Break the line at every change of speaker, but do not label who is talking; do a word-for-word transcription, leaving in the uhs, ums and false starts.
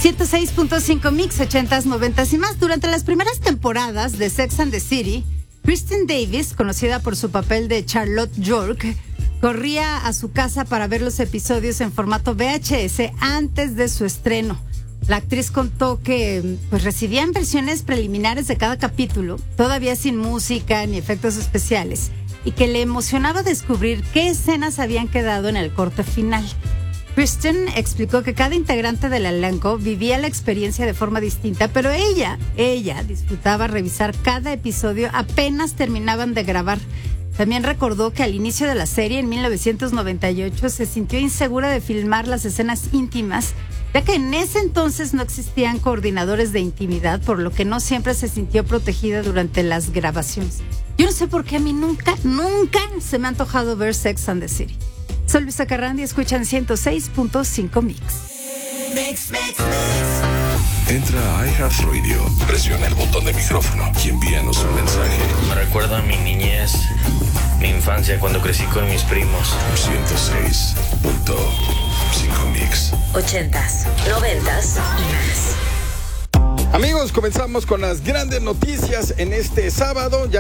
ciento seis punto cinco Mix, ochentas, noventas y más. Durante las primeras temporadas de Sex and the City, Kristen Davis, conocida por su papel de Charlotte York, corría a su casa para ver los episodios en formato V H S antes de su estreno. La actriz contó que pues, recibían versiones preliminares de cada capítulo, todavía sin música ni efectos especiales, y que le emocionaba descubrir qué escenas habían quedado en el corte final. Kristen explicó que cada integrante del elenco vivía la experiencia de forma distinta, pero ella, ella disfrutaba revisar cada episodio apenas terminaban de grabar. También recordó que al inicio de la serie, en mil novecientos noventa y ocho, se sintió insegura de filmar las escenas íntimas, ya que en ese entonces no existían coordinadores de intimidad, por lo que no siempre se sintió protegida durante las grabaciones. Yo no sé por qué a mí nunca, nunca se me ha antojado ver Sex and the City. Soy Luisa Carrandi y escuchan ciento seis punto cinco Mix.
Mix, mix, mix. Entra a iHeartRadio, presiona el botón de micrófono y envíanos un mensaje.
Me recuerda a mi niñez, mi infancia cuando crecí con mis primos.
ciento seis punto cinco Mix.
Ochentas, noventas y más.
Amigos, comenzamos con las grandes noticias en este sábado. Ya